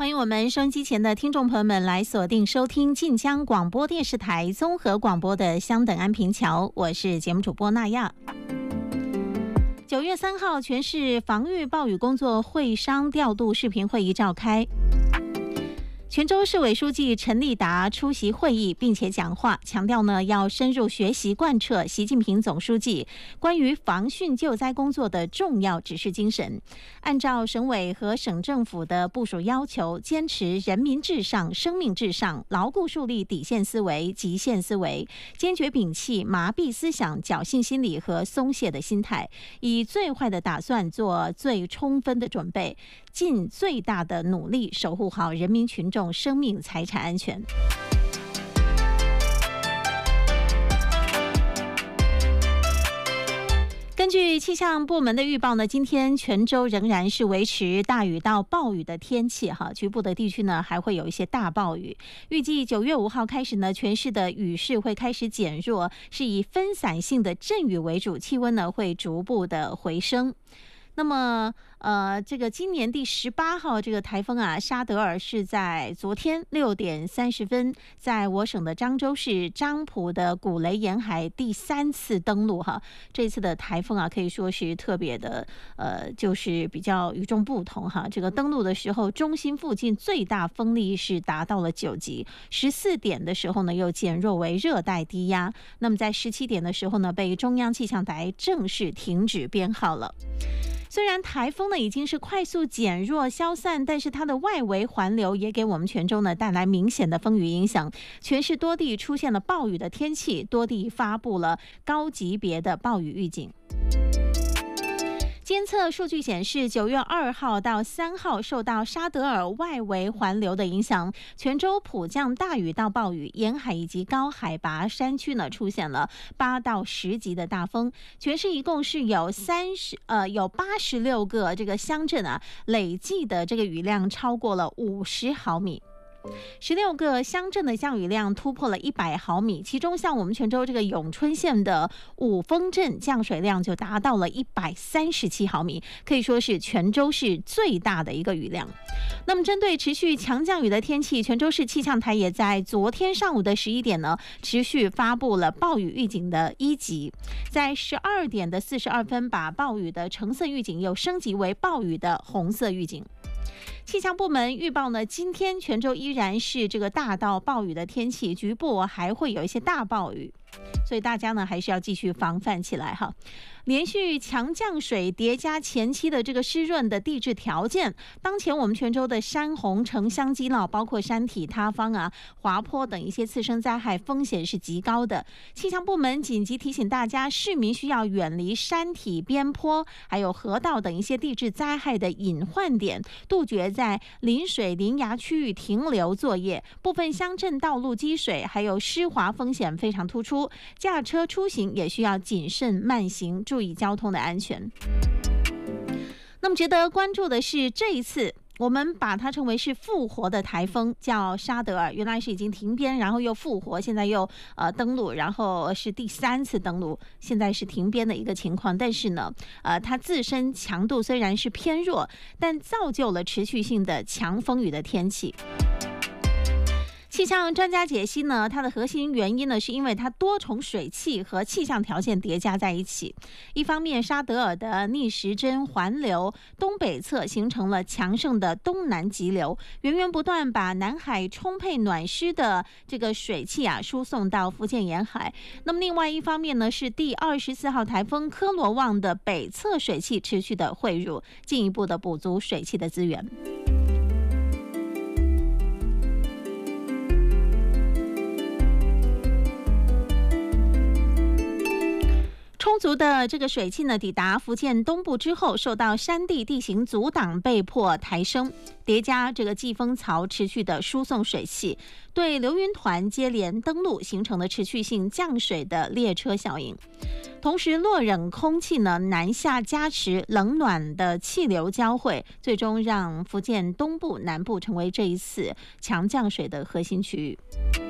欢迎我们收音机前的听众朋友们来锁定收听晋江广播电视台综合广播的相等安平桥，我是节目主播娜亚。9月3号，全市防御暴雨工作会商调度视频会议召开。泉州市委书记陈立达出席会议，并且讲话，强调呢要深入学习贯彻习近平总书记关于防汛救灾工作的重要指示精神，按照省委和省政府的部署要求，坚持人民至上、生命至上，牢固树立底线思维、极限思维，坚决摒弃麻痹思想、侥幸心理和松懈的心态，以最坏的打算做最充分的准备，尽最大的努力守护好人民群众生命财产安全。根据气象部门的预报呢，今天泉州仍然是维持大雨到暴雨的天气哈，局部的地区呢还会有一些大暴雨。预计9月5号开始呢，全市的雨势会开始减弱，是以分散性的阵雨为主，气温呢会逐步的回升。那么这个今年第18号这个台风啊，沙德尔是在昨天6点30分，在我省的漳州市漳浦的古雷沿海第3次登陆哈。这次的台风啊，可以说是特别的就是比较与众不同哈。这个登陆的时候，中心附近最大风力是达到了9级，14点的时候呢又减弱为热带低压。那么在17点的时候呢，被中央气象台正式停止编号了。虽然台风呢已经是快速减弱消散，但是它的外围环流也给我们泉州呢带来明显的风雨影响，全市多地出现了暴雨的天气，多地发布了高级别的暴雨预警。监测数据显示，9月2号到3号受到沙德尔外围环流的影响，泉州普降大雨到暴雨，沿海以及高海拔山区呢出现了8到10级的大风。全市一共是有86个这个乡镇啊，累计的这个雨量超过了50毫米。16个乡镇的降雨量突破了100毫米，其中像我们泉州这个永春县的五峰镇降水量就达到了137毫米，可以说是泉州市最大的一个雨量。那么针对持续强降雨的天气，泉州市气象台也在昨天上午的11点呢，持续发布了暴雨预警的1级，在12点的42分把暴雨的橙色预警又升级为暴雨的红色预警。气象部门预报呢，今天泉州依然是这个大到暴雨的天气，局部还会有一些大暴雨，所以大家呢还是要继续防范起来哈。连续强降水叠加前期的这个湿润的地质条件，当前我们泉州的山洪、城乡激涝，包括山体塌方啊、滑坡等一些次生灾害风险是极高的。气象部门紧急提醒大家，市民需要远离山体边坡还有河道等一些地质灾害的隐患点，杜绝在临水临崖区域停留作业。部分乡镇道路积水还有湿滑风险非常突出，驾车出行也需要谨慎慢行，注意交通的安全。那么值得关注的是，这一次我们把它称为是复活的台风，叫沙德尔，原来是已经停编，然后又复活，现在又登陆，然后是第3次登陆，现在是停编的一个情况。但是呢，它自身强度虽然是偏弱，但造就了持续性的强风雨的天气。气象专家解析呢，它的核心原因呢，是因为它多重水汽和气象条件叠加在一起。一方面，沙德尔的逆时针环流东北侧形成了强盛的东南极流，源源不断把南海充沛暖湿的这个水汽啊输送到福建沿海。那么另外一方面呢，是第24号台风科罗旺的北侧水汽持续的汇入，进一步的补足水汽的资源。充足的这个水汽呢，抵达福建东部之后，受到山地地形阻挡，被迫抬升，叠加这个季风槽持续的输送水汽，对流云团接连登陆，形成了持续性降水的列车效应。同时，落冷空气呢南下加持，冷暖的气流交汇，最终让福建东部、南部成为这一次强降水的核心区域。